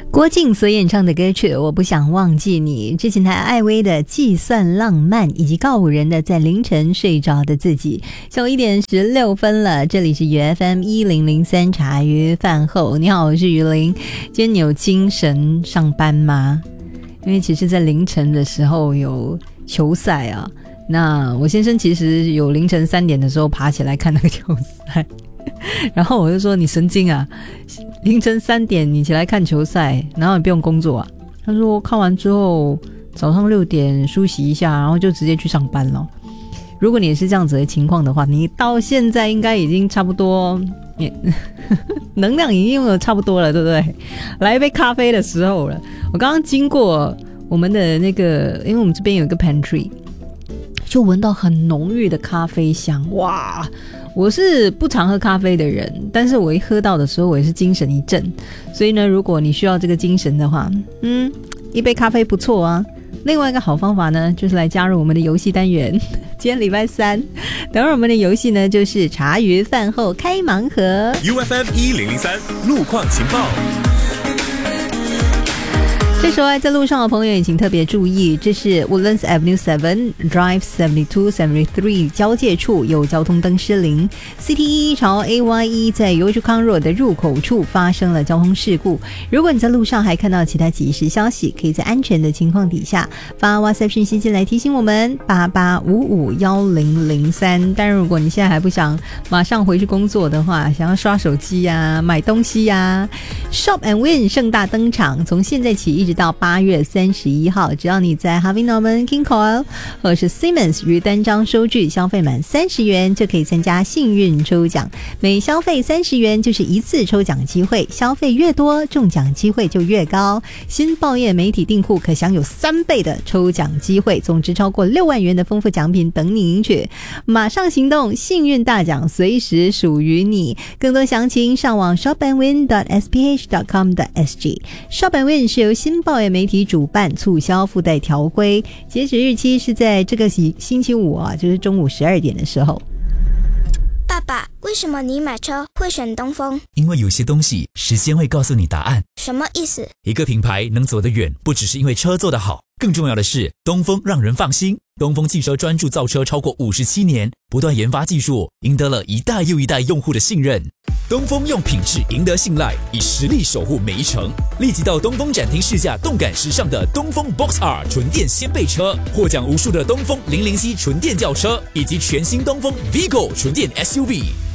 郭靖所演唱的歌曲《我不想忘记你》，之前台艾薇的《计算浪漫》，以及告五人的《在凌晨睡着的自己》。下午1点16分了，这里是原 FM 1003茶余饭后。你好，我是于林。今天你有精神上班吗？因为其实在凌晨的时候有球赛啊，那我先生其实有凌晨3点的时候爬起来看那个球赛，然后我就说你神经啊，凌晨3点你起来看球赛，然后你不用工作啊？他说看完之后早上6点梳洗一下，然后就直接去上班了。如果你也是这样子的情况的话，你到现在应该已经差不多能量已经用的差不多了，对不对？来一杯咖啡的时候了。我刚刚经过我们的那个，因为我们这边有一个 pantry， 就闻到很浓郁的咖啡香。哇，我是不常喝咖啡的人，但是我一喝到的时候我也是精神一振。所以呢，如果你需要这个精神的话，一杯咖啡不错啊。另外一个好方法呢，就是来加入我们的游戏单元。今天礼拜3，等会儿我们的游戏呢就是茶余饭后开盲盒。 UFM 1003路况情报。 这时候在路上的朋友也请特别注意，这是 Woodlands Avenue 7 Drive 72-73交界处有交通灯失灵， CT1 朝 AYE 在油竹康 Road 的入口处发生了交通事故。如果你在路上还看到其他即时消息，可以在安全的情况底下发 WhatsApp 讯息进来提醒我们88551003。但如果你现在还不想马上回去工作的话，想要刷手机啊买东西啊， Shop and Win 盛大登场，从现在起一直到8月31号，只要你在 Harvey Norman King Koil 或者是 Simmons 于单张收据消费满30元就可以参加幸运抽奖，每消费30元就是一次抽奖机会，消费越多中奖机会就越高。新报业媒体订户可享有3倍的抽奖机会，总值超过6万元的丰富奖品等你赢取，马上行动，幸运大奖随时属于你。更多详情上网 shopandwin.sph.com.sg。 Shop and Win 是由新报业媒体主办，促销附带条规，截止日期是在这个星期五啊，就是中午12点的时候。 爸爸，为什么你买车会选东风？ 因为有些东西时间会告诉你答案。 什么意思？ 一个品牌能走得远，不只是因为车做得好，更重要的是东风让人放心。东风汽车专注造车超过57年，不断研发技术，赢得了一代又一代用户的信任。东风用品质赢得信赖，以实力守护每一程。立即到东风展厅试驾动感时尚的东风 Box R 纯电掀背车，获奖无数的东风007纯电轿车，以及全新东风 Vigo 纯电 SUV。